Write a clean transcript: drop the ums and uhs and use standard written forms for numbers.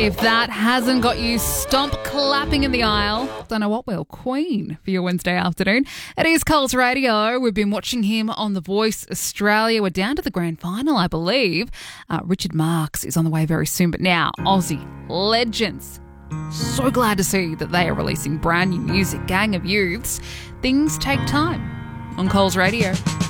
If that hasn't got you stomp clapping in the aisle, don't know what will. Queen for your Wednesday afternoon. It is Coles Radio. We've been watching him on The Voice Australia. We're down to the grand final, I believe. Richard Marx is on the way very soon. But now, Aussie legends. So glad to see that they are releasing brand new music. Gang of Youths. Things take time on Coles Radio.